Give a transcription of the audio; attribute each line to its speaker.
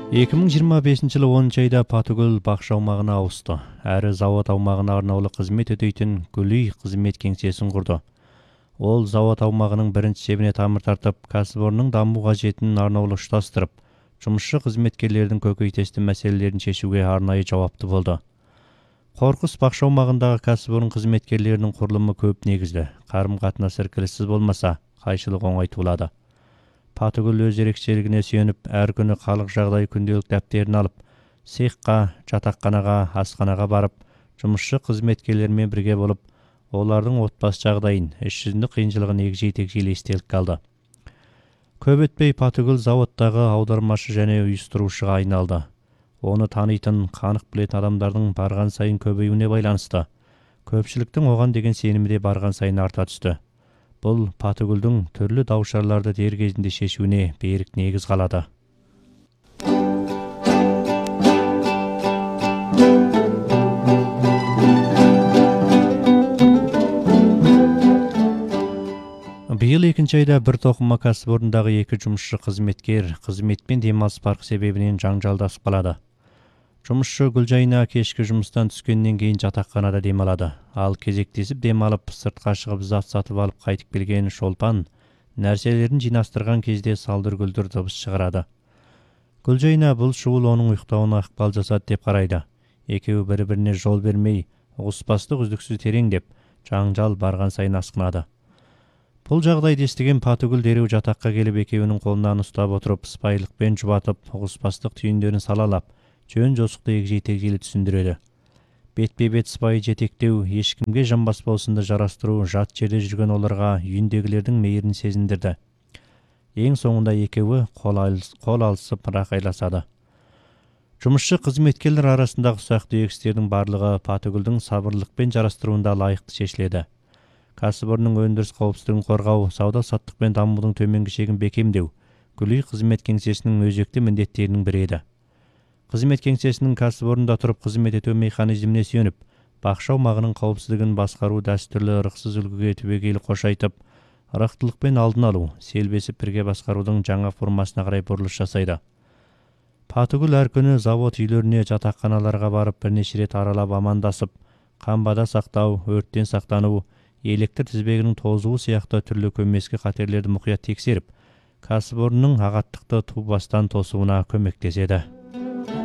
Speaker 1: 2025 жылы 10 айда Патыгүл бақша аумағына ауысты. Әрі завод аумағына арнаулы қызмет өтейтін Гүлүй қызмет кеңсесін құрды. Ол завод аумағының бірінші шебіне тамыр тартып, кәсіпорынның даму қажетін арнаулы ұштастырып, жұмысшы қызметкерлердің көкейтесті мәселелерін шешуге арнайы жауапты болды. Қорқыс бақша аумағындағы кәсіпорын қызметкерлерінің құрылымы көп негізді. Қарым-қатынас іркіліссіз болмаса, қайшылық оңай туылады. Патыгүл өз ерекшелігіне сүйеніп, әр күні халық жағдай күнделік дәптерін алып, цехқа, жатақханаға, асханаға барып, жұмысшы қызметкерлермен бірге болып, олардың отбасы жағдайын, іс жүзінде қиыншылығын егжей-тегжейлі естелік қалды. Көп өтпей Патыгүл заводтағы аудармашы және ұйыстырушыға айналды. Оны танитын, қанық білетін адамдардың барған сайын көбеюіне байланысты. Көпшіліктің оған деген сенімі де барған сайын арта түсті. Бұл Патыгүлдің түрлі даушарларды дер кезінде шешуіне берік негіз қалады. Биыл 2 айда бір тоқыма кәсіпорындағы 2 жұмысшы қызметкер қызметпен демалыс парқы себебінен жаңжалдасып қалады. Жұмысшы Гүлжайна кешкі жұмыстан түскеннен кейін жатақханада демалады. Ал кезектесіп демалып, сыртқа шығып зат сатып алып қайтып келген Шолпан нәрселерін жинастырған кезде салдыр-гүлдір дыбыс шығарады. Гүлжайна бұл шуыл оның ұйықтауына ықпал жасады деп қарайды. Екеуі бір-біріне жол бермей, ұғыспастық үздіксіз тереңдеп, жаңжал барған сайын асқынады. Бұл жағдайды естіген Патыгүл дереу жатаққа келіп, екеуінің қолынан ұстап отырып, сыпайылықпен жұбатып, ұғыспастық түйіндерін салалап, жөн жосықты егжей-тегжейлі түсіндіреді. Бетпе-бет сыпайы жетектеу, ешкімге жанбаспаусынды жарастыру, жат жерде жүрген оларға үйіндегілердің мейірін сезіндірді. Ең соңында екеуі қол алысып рақайласады. Жұмысшы қызметкерлер арасындағы ұсақ-түйек барлығы Патыгүлдің сабырлықпен жарастыруында лайықты шешіледі. Кәсіпорынның өндіріс қауіпсіздігін қорғау, сауда-саттық пен дамудың төменгі шегін бекемдеу Гүлүй қызмет кеңсесінің өзекті міндеттерінің бірі еді. Қызмет кеңсесінің кәсіпорында тұрып қызмет ету механизміне сүйеніп, бақша аумағының қауіпсіздігін басқару дәстүрлі ырықсыз үлгіге түбегейлі қошайтып, ырықтылықпен алдын алу, селбесіп бірге басқарудың жаңа формасына қарай бұрылыс жасайды. Патыгүл әр күні завод үйлеріне, жатақханаларға барып бірнеше рет аралап амандасып, қамбада сақтау, өрттен сақтану, электр тізбегінің тозуы сияқты түрлі көмескі қатерлерді мұқият тексеріп, кәсіпорынның ағаттықты ту бастан тосуына көмектеседі.